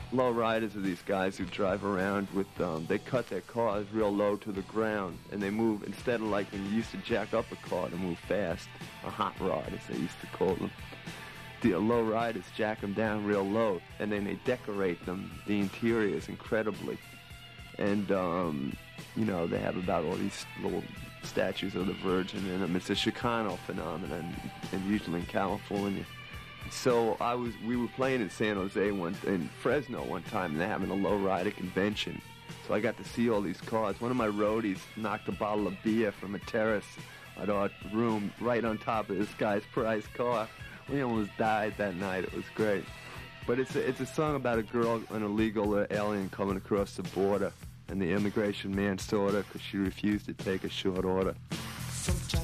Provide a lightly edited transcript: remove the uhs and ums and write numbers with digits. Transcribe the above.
Low riders are these guys who drive around with, they cut their cars real low to the ground, and they move, instead of like when you used to jack up a car to move fast, a hot rod as they used to call them. The low riders jack them down real low, and then they decorate them, the interiors, incredibly. And, you know, they have about all these little statues of the Virgin in them. It's a Chicano phenomenon, and usually in California. So we were playing in San Jose in Fresno one time, and they're having a lowrider convention. So I got to see all these cars. One of my roadies knocked a bottle of beer from a terrace at our room right on top of this guy's prize car. We almost died that night. It was great. But it's a song about a girl, an illegal alien coming across the border, and the immigration man saw her because she refused to take a short order.